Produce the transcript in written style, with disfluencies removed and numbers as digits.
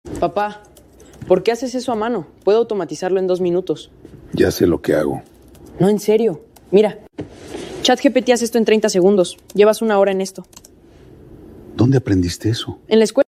Papá, ¿por qué haces eso a mano? Puedo automatizarlo en 2 minutos. Ya sé lo que hago. No, en serio. Mira, ChatGPT hace esto en 30 segundos. Llevas 1 hora en esto. ¿Dónde aprendiste eso? En la escuela.